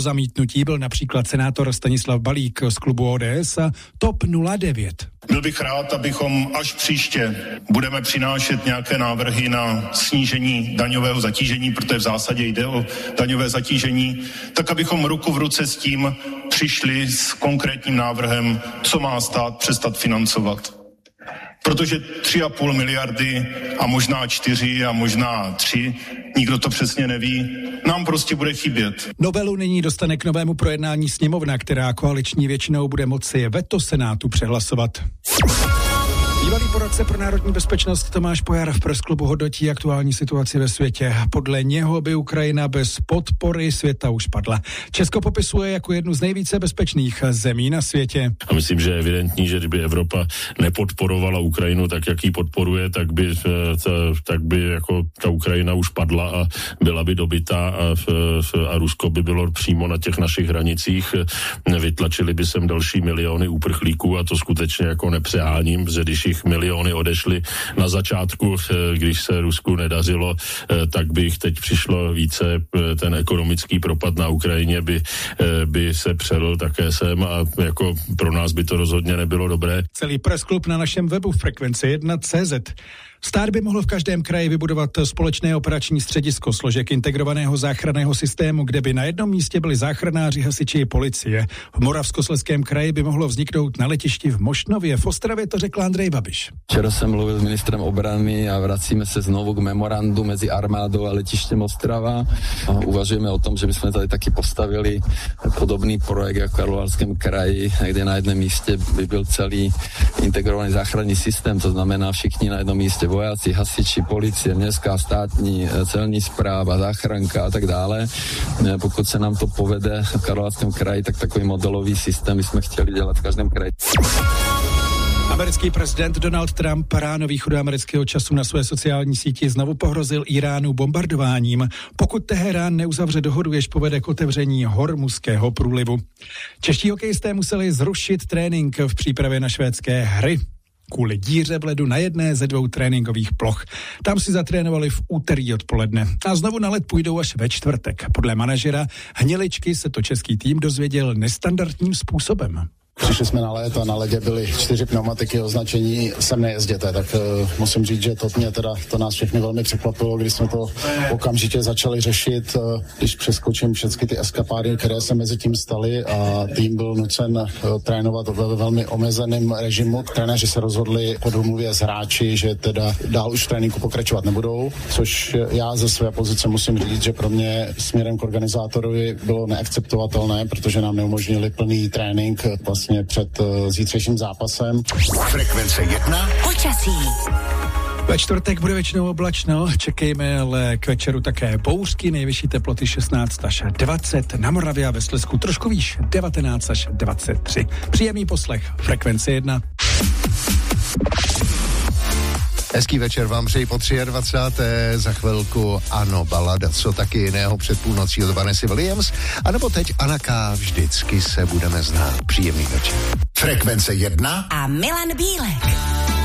Zamítnutí byl například senátor Stanislav Balík z klubu ODS a TOP 09. Byl bych rád, abychom až příště budeme přinášet nějaké návrhy na snížení daňového zatížení, protože v zásadě jde o daňové zatížení, tak abychom ruku v ruce s tím přišli s konkrétním návrhem, co má stát přestat financovat. Protože 3,5 miliardy a možná 4 a možná 3, nikdo to přesně neví, nám prostě bude chybět. Novelu nyní dostane k novému projednání sněmovna, která koaliční většinou bude moci veto Senátu přehlasovat. Bývalý poradce pro národní bezpečnost Tomáš Pojar v Pressklubu hodnotí aktuální situaci ve světě. Podle něho by Ukrajina bez podpory světa už padla. Česko popisuje jako jednu z nejvíce bezpečných zemí na světě. A myslím, že je evidentní, že kdyby Evropa nepodporovala Ukrajinu tak, jak ji podporuje, tak by jako ta Ukrajina už padla a byla by dobytá a Rusko by bylo přímo na těch našich hranicích. Vytlačili by sem další miliony uprchlíků a to skutečně jako nepřeháním, že když jich miliony odešly na začátku, když se Rusku nedařilo, tak by jich teď přišlo více. Ten ekonomický propad na Ukrajině by se přelil také sem a jako pro nás by to rozhodně nebylo dobré. Celý Pressklub na našem webu Frekvence1.cz. Stát by mohl v každém kraji vybudovat společné operační středisko složek integrovaného záchranného systému, kde by na jednom místě byli záchranáři, hasiči i policie. V Moravskoslezském kraji by mohlo vzniknout na letišti v Mošnově. V Ostravě to řekl Andrej Babiš. Včera jsem mluvil s ministrem obrany a vracíme se znovu k memorandu mezi armádou a letištěm Ostrava. A uvažujeme o tom, že bychom tady taky postavili podobný projekt jako v Karlovarském kraji, kde na jednom místě by byl celý integrovaný záchranný systém, to znamená všichni na jednom místě, vojáci, hasiči, policie, městská, státní, celní správa, záchranka a tak dále. Pokud se nám to povede v Karlovarském kraji, tak takový modelový systém bychom chtěli dělat v každém kraji. Americký prezident Donald Trump ráno východu amerického času na své sociální síti znovu pohrozil Iránu bombardováním, pokud Teherán neuzavře dohodu, jež povede k otevření Hormuzského průlivu. Čeští hokejisté museli zrušit trénink v přípravě na švédské hry kvůli díře v ledu na jedné ze 2 tréninkových ploch. Tam si zatrénovali v úterý odpoledne a znovu na led půjdou až ve čtvrtek. Podle manažera Hniličky se to český tým dozvěděl nestandardním způsobem. Přišli jsme na led a na ledě byly 4 pneumatiky označení sem nejezděte, tak musím říct, že to nás všechny velmi překvapilo, když jsme to okamžitě začali řešit, když přeskočím všechny ty eskapády, které se mezi tím staly a tým byl nucen trénovat ve velmi omezeném režimu. Trenéři se rozhodli po domluvě s hráči, že teda dál už v tréninku pokračovat nebudou, což já ze své pozice musím říct, že pro mě směrem k organizátorovi bylo neakceptovatelné, protože nám neumožnili plný trénink vlastně před zítřejším zápasem. Frekvence 1. Počasí. Ve čtvrtek bude většinou oblačno, čekejme ale k večeru také bouřky, nejvyšší teploty 16 až 20, na Moravě a ve Slezsku trošku výš 19 až 23. Příjemný poslech, Frekvence 1. Hezký večer vám přeji po 23. Za chvilku Ano balada, co taky jiného před půlnocí od Vanessy Williams. A nebo teď Anna K. Vždycky se budeme znát. Příjemný večer. Frekvence 1 a Milan Bílek.